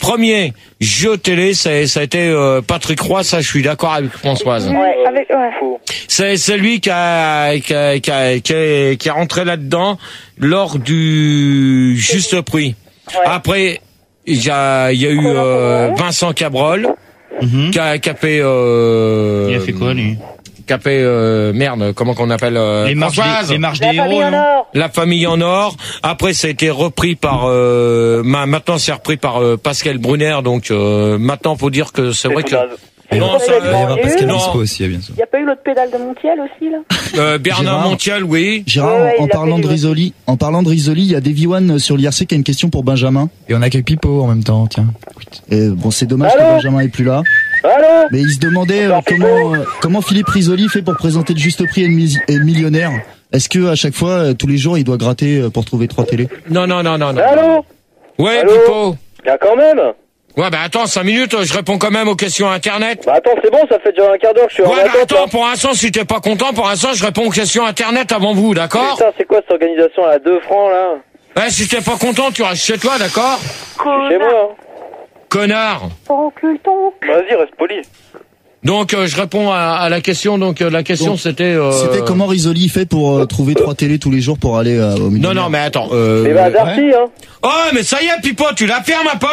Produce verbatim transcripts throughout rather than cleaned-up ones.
premier jeu télé, ça, ça a été euh, Patrick Roy, ça je suis d'accord avec Françoise. Ouais, avec, ouais. C'est celui qui a, qui a, qui a, qui a, qui a rentré là-dedans lors du Juste Prix. Ouais. Après, il y a, il y a eu euh, Vincent Cabrol, mm-hmm. qui a, qui a fait... Euh, il a fait quoi, lui? Qui a fait, euh, merde, comment qu'on appelle euh, les marches des, les marches des la héros, famille en or. La famille en or. Après, ça a été repris par... Euh, maintenant, c'est repris par euh, Pascal Brunner. Donc, euh, maintenant, faut dire que c'est vrai que... Et non, ça, il va y avoir Pascal Obispo aussi, bien sûr. Il n'y a pas eu l'autre pédale de Montiel aussi, là? Euh, Bernard Gérard. Montiel, oui. Gérard, Ouais, ouais, en, en il a parlant fait de du- Risoli, en parlant de Risoli, il y a Davy One sur l'I R C qui a une question pour Benjamin. Et on accueille Pipo en même temps, tiens. Et bon, c'est dommage Allô que Benjamin est plus là. Allô? Mais il se demandait euh, comment euh, comment Philippe Risoli fait pour présenter le Juste Prix et le, mi- et le Millionnaire. Est-ce que à chaque fois, euh, tous les jours, il doit gratter euh, pour trouver trois télés? Non, non, non, non, non. Allô? Ouais, Allô Pipo. Y'a quand même? Ouais, bah attends, cinq minutes, je réponds quand même aux questions Internet. Bah attends, c'est bon, ça fait déjà un quart d'heure que je suis en Ouais, bah attente. attends, là. pour l'instant, si t'es pas content, pour l'instant, je réponds aux questions Internet avant vous, d'accord? Putain, c'est quoi cette organisation à deux francs, là? Ouais, si t'es pas content, tu restes chez toi, d'accord? Je suis chez moi, hein. Connard. Encule ton. Vas-y, reste poli. Donc, euh, je réponds à, à la question. Donc, euh, la question, Donc, c'était... Euh... C'était comment Risoli fait pour euh, trouver trois télés tous les jours pour aller euh, au Non, Millionnaire? non, mais attends. Euh... Eh bah, Darty, ouais. hein. Oh, mais ça y est, Pipo, tu la fermes un peu.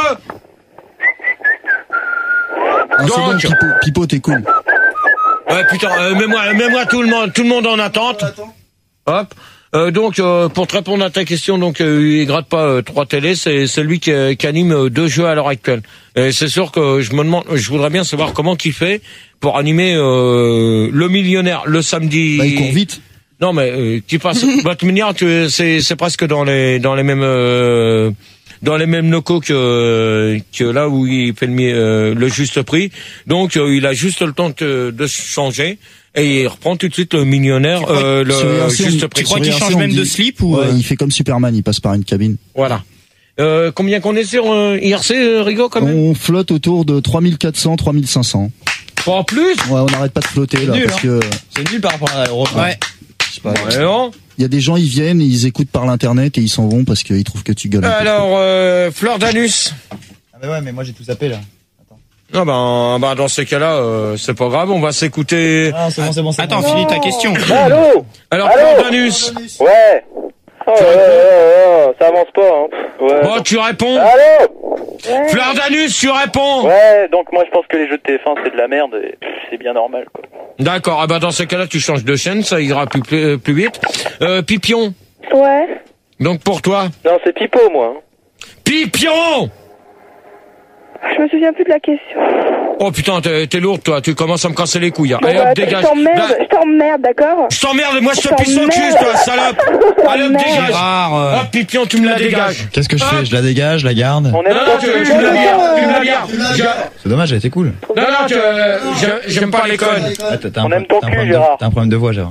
Un Donc- second, Pipo, Pipo, t'es cool. Ouais, putain, euh, mets-moi, mets-moi tout le monde, tout le monde en attente. Hop. Euh, donc, euh, pour te répondre à ta question, donc euh, il gratte pas euh, trois télés, c'est celui qui, euh, qui anime euh, deux jeux à l'heure actuelle. Et c'est sûr que je me demande, je voudrais bien savoir comment il fait pour animer euh, le Millionnaire le samedi. Bah, il court vite. Non, mais euh, tu passes. Bah, tu me diras, tu- c'est c'est presque dans les dans les mêmes euh, dans les mêmes locaux que que là où il fait le, mi- euh, le Juste Prix. Donc, euh, il a juste le temps de, de se changer. Et il reprend tout de suite le Millionnaire, euh, Sur le I R C, Juste on- Prix. Tu crois sur qu'il I R C, change on même dit- de slip ou Ouais, euh, il fait comme Superman, il passe par une cabine. Voilà. Euh, combien qu'on est sur euh, I R C, euh, Rigo, quand même? On flotte autour de trois mille quatre cents, trois mille cinq cents. Pas en plus? Ouais, on n'arrête pas de flotter là nul, parce hein. que C'est nul par rapport à l'Europe. Ouais. je sais pas. Ouais, non. Il y a des gens, ils viennent, ils écoutent par l'internet et ils s'en vont parce qu'ils trouvent que tu gueules. un peu. Alors, euh, Fleur d'Anus. Ah bah ouais, mais moi j'ai tout zappé là. Ah ben, ben dans ces cas-là, euh, c'est pas grave, on va s'écouter. Ah, c'est bon, c'est bon, c'est Attends, bon. finis ta question. Allô? Alors, Allô Fleur d'Anus. Ouais. Oh, ouais, ouais, ouais, ouais, ça avance pas, hein. Ouais. Bon, tu réponds. Allô? Ouais. Fleur d'Anus, tu réponds. Ouais, donc moi je pense que les jeux de T F un c'est de la merde et pff, c'est bien normal, quoi. D'accord, ah ben dans ces cas-là, tu changes de chaîne, ça ira plus, plus, plus vite. Euh, Pipion. Ouais. Donc pour toi. Non, c'est Pipo, moi. hein. Pipion. Je me souviens plus de la question. Oh putain, t'es, t'es lourde, toi, tu commences à me casser les couilles. Hein. Bon, Allez bah, hop, je dégage. t'emmerde, Là- je t'emmerde, d'accord? Je t'emmerde et moi je te Je pisse au cul, t'emmerde. toi, salope. Allez hop, t'emmerde. dégage. Gérard, euh, Hop, Pipion, tu me la dégages. Qu'est-ce que je fais? Je la dégage, je la garde. On aime Non, non, pas tu, ce tu me la jeu, gardes, tu me la gardes. Je- C'est dommage, elle était cool. Non, non, tu, je- j'aime pas les connes. Ah, t'as, t'as un, On aime pro- ton t'as un cul, problème de, Gérard. t'as un problème de voix, Gérard.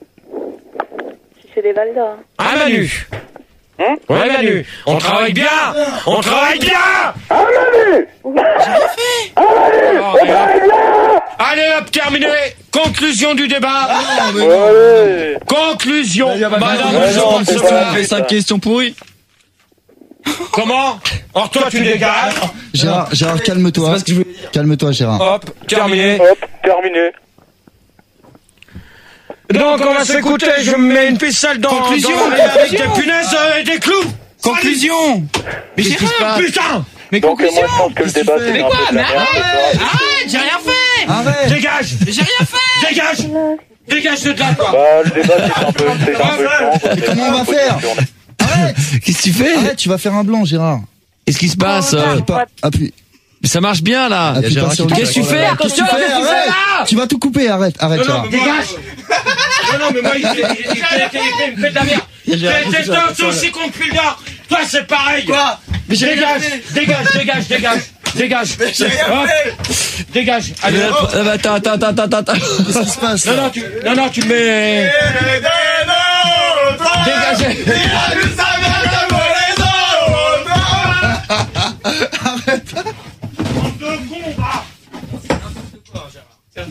Si c'est des Valdas. Ah, Manu. Hein? Ouais, Manu. On travaille bien. On travaille bien. Ah, Manu! Oh, et hop. Allez hop, terminé. Conclusion du débat. Ouais. Conclusion. Madame, Ouais, je non, pense c'est que pas- ça- fait cinq questions pourries. Comment? Or, toi, tu dégages. Gérard, Gérard, calme-toi. parce que je voulais dire. Calme-toi, Gérard. Hop, terminé. Hop, terminé. Donc, on va s'écouter. Je me mets une ficelle dans, Conclusion, dans l'oreille avec conclusion. des punaises euh, et des clous. conclusion. Mais Qu'est-ce qui se Gérard, passe? Putain! mais Donc, euh, moi conclusion. je pense que le débat c'est Mais un quoi? peu de Mais la merde. arrête, ce soir. arrête, j'ai rien fait. Arrête. Dégage! Mais j'ai rien fait. Dégage! Dégage de là, quoi! Bah, le débat c'est un peu, c'est un peu chiant, quoi. comment on va Faut faire? dire qu'on est- Arrête. Qu'est-ce que tu fais? Arrête, tu vas faire un blanc, Gérard. Qu'est-ce qui se passe? euh Appuie pas. Appuie. Ça marche bien là. Appuie pas sur le- Qu'est-ce que tu fais? Qu'est-ce que tu fais? Arrête. Tu vas tout couper, arrête, arrête, Non, non, Gérard. mais dégage! Non, non, mais moi, il, il, il, il, il, il, il me fait de la merde! T'es t'es aussi con que Pulgar! Toi, c'est pareil! Quoi? Dégage! Dégage, dégage, dégage! Dégage! Hop. Dégage! Allez, hop. Euh, Attends, attends, attends, attends, attends. Qu'est-ce qui se passe Non, là? non, tu, non, non, tu me mets... Dégagez!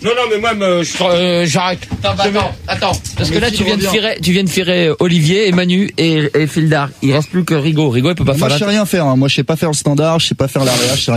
Non, non, mais moi, me- je- euh, j'arrête. Attends, attends, attends. Parce que Mais là, si, tu je viens de reviens. virer, tu viens de virer Olivier et Manu et, et Fildar. Il reste plus que Rigaud. Rigaud, il peut pas Moi, faire je la sais rien faire. hein. Moi, je sais pas faire le standard, je sais pas faire l'arrière, je sais